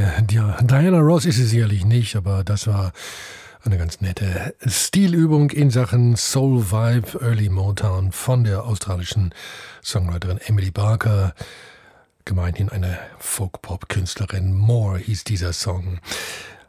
Diana Ross ist es sicherlich nicht, aber das war eine ganz nette Stilübung in Sachen Soul Vibe, Early Motown von der australischen Songwriterin Emily Barker. Gemeinhin eine Folk-Pop-Künstlerin. More hieß dieser Song.